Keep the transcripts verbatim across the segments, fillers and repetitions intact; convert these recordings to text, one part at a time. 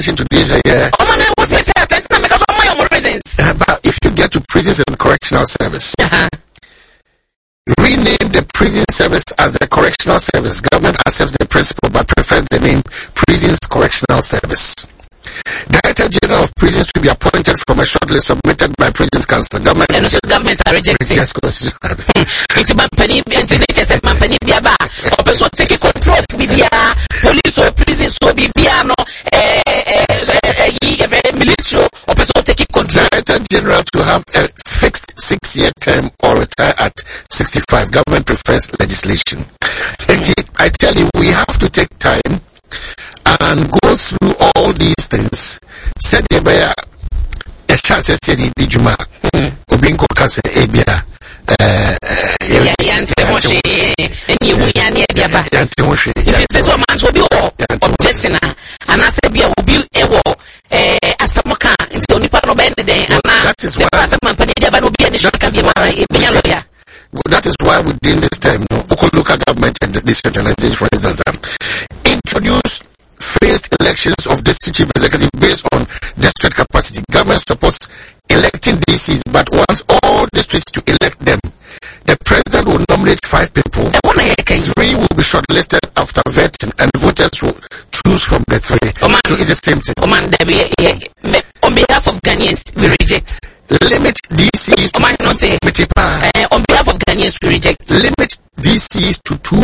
attention to this. Yeah. But if you get to prisons and correctional service, uh-huh. rename the prison service as the correctional service. Government accepts the principle but prefers the name Prisons Correctional Service. Director General of Prisons to be appointed from a shortlist submitted by Prisons Council. Government and also government are rejecting. Yes, it's my penny and the my penny biaba. Also take control of Bibia, police or prisons or Bibiano, military, or also take control. Director General to have a fixed six-year term or retire at sixty-five. Government prefers legislation. And I tell you, we have to take time and go through all these things. Said the bear a chance to say the Juma Obinko Kase Abia. Yeah, Yanti and you will Yaba. It is one man's will be all of Dessina, and I said, be a will be a war as a mocha in the only part of the day. And that is why as a man, but will be an issue. That is why within this time, local government and decentralization, for instance, introduce phased elections of district chief executive based on district capacity. Government supports electing D Cs, but wants all districts to elect them. The president will nominate five people. Three will be shortlisted after vetting, and voters will choose from the three. Oman, so it's the same thing. Oman, on behalf of Ghanaians, we reject. Limit D Cs. Oman, not say. Uh, on behalf of Ghanaians, we reject. Limit D Cs to two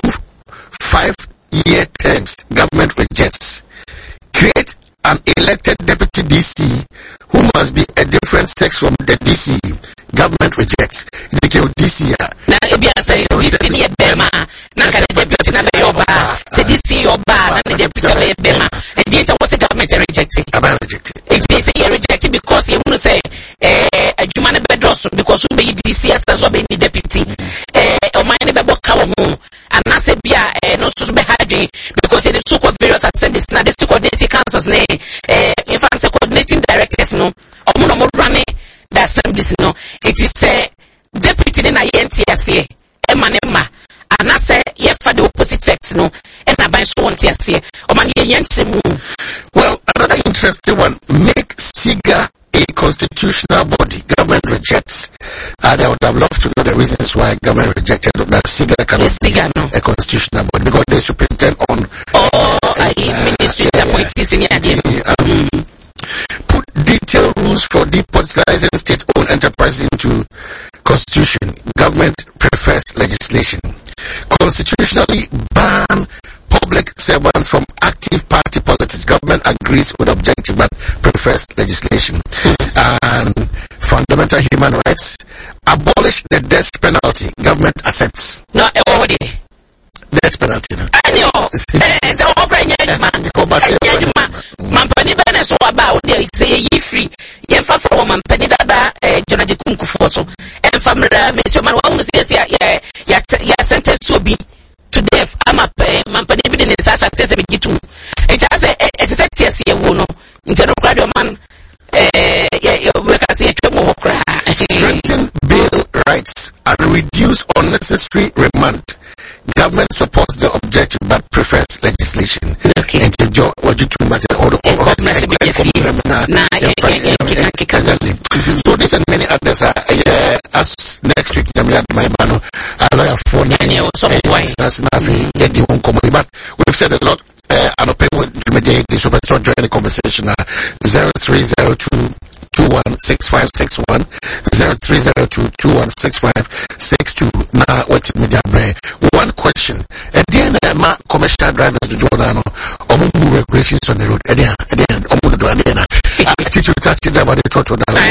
five-year terms. Government rejects. Create an elected deputy D C who must be a different sex from the D C. Government rejects. D C. Now, if you say D C near Bema, now can the deputy na Yoba, say D C your bar, and the deputy Bema, and this was the government rejecting. Government rejecting. It's basically rejecting because you want to say, eh, a human bedross because you be D C as well be the deputy. Eh, or my neighbor Kawamu, and I say, yeah, no to be hiding because it took of various assemblies, now they took coordinating councils, nay, eh, in fact, coordinating directors, no, or more running the assemblies, no, it is a deputy in I N T S A, Emma Emma, and I say, yes, for the opposite sex, no, and I buy so one T S A, or my Yansemu. Well, another interesting one, make SIGA a constitutional body. Government rejects. Uh, I would have loved to know the reasons why government rejected that SIGA cannot be no. a constitutional body because they superintend on oh, uh, uh, ministries uh, appointees in the um, put detailed rules for depoliticizing state-owned enterprises into constitution. Government prefers legislation. Constitutionally ban public servants from active party politics. Government agrees with objective but prefers legislation. And fundamental human rights. Abolish the death penalty. Government accepts. No, already. Death penalty. I know. It's all right, man. Mampani bene so about there say ye free. Ye fa for mampani da ba John Ajikunku for so. And famra me so man wa say ya ya ya sentence to be to death. I'm a mampani be in Sasha says be gitu. It has a it is a tears here wo no. Intero crowd man eh ya we can say twemo kra. Strengthen bail rights and reduce unnecessary remand. Government supports the objective but prefers legislation. Okay. And to what you talk about all the all so this and many others are uh, as next week we have my man a lawyer for but we've said a lot uh, and open with mediate the super join the conversation uh, zero three zero two two one six five six one zero three zero two two one six five six two. Now what media brain one question and then uh, my commercial drivers to join on or more regulations on the road and then and then I'm going to do an I teach you to touch it about the trotro